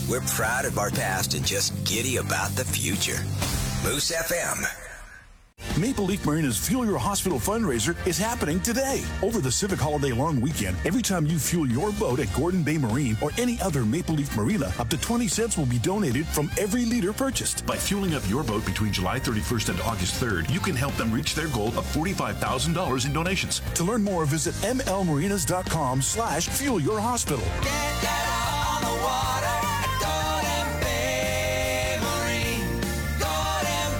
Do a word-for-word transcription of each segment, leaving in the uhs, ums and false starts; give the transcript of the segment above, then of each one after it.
We're proud of our past and just giddy about the future. Moose F M. Maple Leaf Marina's Fuel Your Hospital fundraiser is happening today. Over the Civic Holiday long weekend, every time you fuel your boat at Gordon Bay Marine or any other Maple Leaf Marina, up to twenty cents will be donated from every liter purchased. By fueling up your boat between July thirty-first and August third, you can help them reach their goal of forty-five thousand dollars in donations. To learn more, visit mlmarinas.com slash fuel your hospital. Get that out on the water at Gordon Bay Marine. Gordon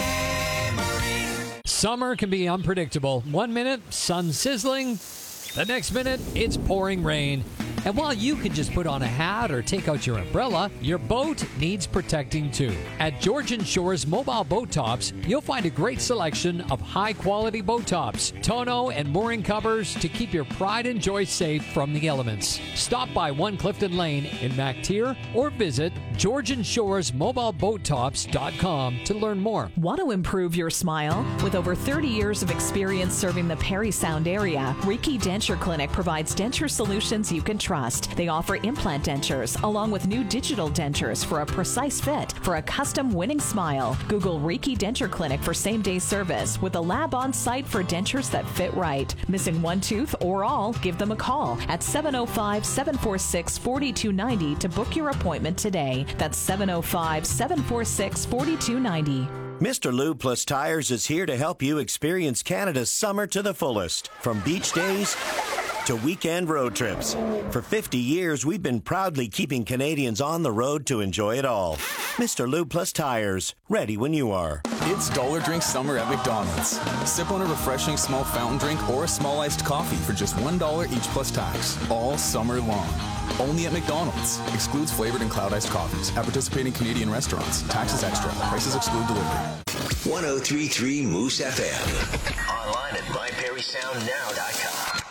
Bay Marine. Summer can be unpredictable. One minute, sun sizzling. The next minute, it's pouring rain. And while you can just put on a hat or take out your umbrella, your boat needs protecting too. At Georgian Shores Mobile Boat Tops, you'll find a great selection of high-quality boat tops, tonneau and mooring covers to keep your pride and joy safe from the elements. Stop by One Clifton Lane in MacTier or visit Georgian Shores Mobile Boat Tops dot com to learn more. Want to improve your smile? With over thirty years of experience serving the Perry Sound area, Reiki Denture Clinic provides denture solutions you can trust. They offer implant dentures along with new digital dentures for a precise fit for a custom winning smile. Google Reiki Denture Clinic for same-day service with a lab on site for dentures that fit right. Missing one tooth or all? Give them a call at seven oh five, seven four six, four two nine oh to book your appointment today. That's seven oh five, seven four six, four two nine oh. Mister Lube Plus Tires is here to help you experience Canada's summer to the fullest. From beach days to weekend road trips. For fifty years, we've been proudly keeping Canadians on the road to enjoy it all. Mister Lube Plus Tires, ready when you are. It's Dollar Drink Summer at McDonald's. Sip on a refreshing small fountain drink or a small iced coffee for just one dollar each plus tax, all summer long. Only at McDonald's. Excludes flavored and cloud iced coffees at participating Canadian restaurants. Taxes extra. Prices exclude delivery. one oh three point three Moose F M. Online at my perry sound now dot com.